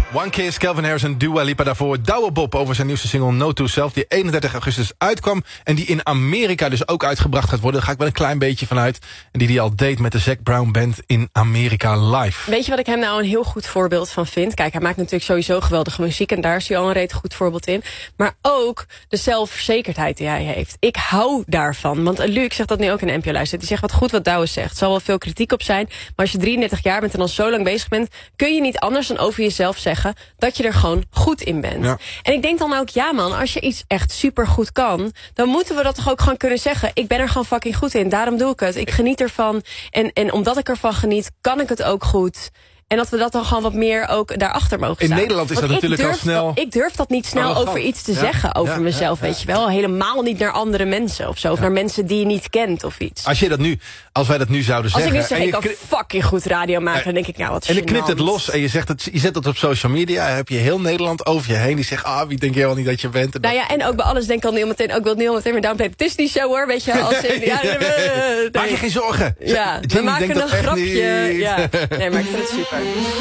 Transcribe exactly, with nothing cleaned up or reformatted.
One Kiss, Calvin Harris en Dua Lipa daarvoor. Douwe Bob over zijn nieuwste single No To Self... die eenendertig augustus uitkwam... en die in Amerika dus ook uitgebracht gaat worden. Daar ga ik wel een klein beetje vanuit. En die hij al deed met de Zac Brown Band in Amerika live. Weet je wat ik hem nou een heel goed voorbeeld van vind? Kijk, hij maakt natuurlijk sowieso geweldige muziek... en daar is hij al een reet goed voorbeeld in. Maar ook de zelfverzekerdheid die hij heeft. Ik hou daarvan. Want Luc, ik zeg dat nu ook in de N P O-luister... die zegt wat goed wat Douwe zegt. Er zal wel veel kritiek op zijn... maar als je drieëndertig jaar bent en al zo lang bezig bent... kun je niet anders dan over jezelf zeggen... dat je er gewoon goed in bent. Ja. En ik denk dan ook, ja man, als je iets echt supergoed kan... dan moeten we dat toch ook gewoon kunnen zeggen... ik ben er gewoon fucking goed in, daarom doe ik het. Ik geniet ervan en, en omdat ik ervan geniet... kan ik het ook goed... En dat we dat dan gewoon wat meer ook daarachter mogen staan. In Nederland is Want dat natuurlijk al snel... Dat, ik durf dat niet snel oh, over iets te ja, zeggen over ja, mezelf, ja, ja. weet je wel. Helemaal niet naar andere mensen of zo. Of ja. naar mensen die je niet kent of iets. Als je dat nu, als wij dat nu zouden als zeggen... Als ik nu zeg, ik kan fucking goed radio maken, ja. dan denk ik, nou wat En dan gênant. knipt het los en je, zegt het, je zet het op social media... heb je heel Nederland over je heen die zegt... ah, wie denk je wel niet dat je bent? En nou ja, en ook bij alles denk ik al Neil meteen... ook wil Neil meteen weer downplayen. Het is niet zo hoor, weet je. Als in, ja, nee, nee. Maak je geen zorgen. Ja, we Jenny maken denkt een dat echt grapje. niet. Ja. Nee, maar ik vind het super.